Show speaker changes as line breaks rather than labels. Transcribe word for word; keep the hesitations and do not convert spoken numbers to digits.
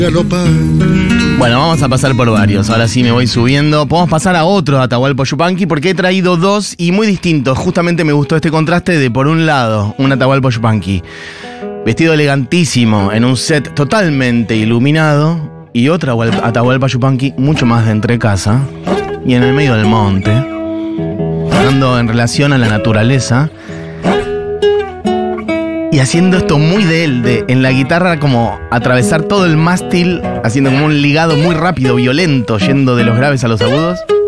Bueno, vamos a pasar por varios. Ahora sí me voy subiendo. Podemos pasar a otro Atahualpa Yupanqui porque he traído dos y muy distintos. Justamente me gustó este contraste de, por un lado, un Atahualpa Yupanqui vestido elegantísimo en un set totalmente iluminado, y otro Atahualpa Yupanqui mucho más de entrecasa y en el medio del monte, hablando en relación a la naturaleza y haciendo esto muy de él, de en la guitarra como atravesar todo el mástil, haciendo como un ligado muy rápido, violento, yendo de los graves a los agudos.